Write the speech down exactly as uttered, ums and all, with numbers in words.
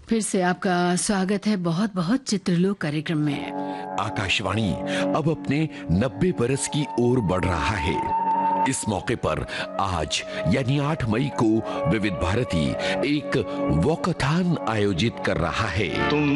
फिर से आपका स्वागत है बहुत बहुत चित्रलोक कार्यक्रम में। आकाशवाणी अब अपने नब्बे बरस की ओर बढ़ रहा है। इस मौके पर आज यानी आठ मई को विविध भारती एक वॉकथॉन आयोजित कर रहा है। तुम